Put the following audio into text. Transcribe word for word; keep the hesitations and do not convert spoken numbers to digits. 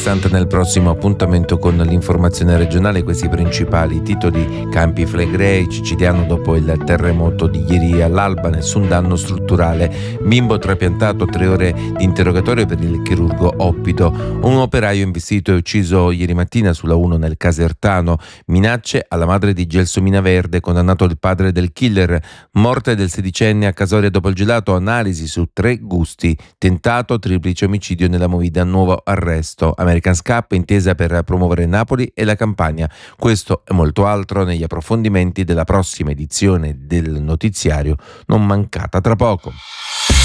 sessanta nel prossimo appuntamento con l'informazione regionale. Questi principali titoli: Campi Flegrei, Siciliano dopo il terremoto di ieri all'alba, nessun danno strutturale, bimbo trapiantato, tre ore di interrogatorio per il chirurgo Oppido, un operaio investito e ucciso ieri mattina sulla uno nel Casertano, minacce alla madre di Gelsomina Verde, condannato il padre del killer, morte del sedicenne a Casoria dopo il gelato, analisi su tre gusti, tentato triplice omicidio nella movida, nuovo arresto, American Scap, intesa per promuovere Napoli e la Campania. Questo e molto altro negli approfondimenti della prossima edizione del notiziario, non mancata tra poco.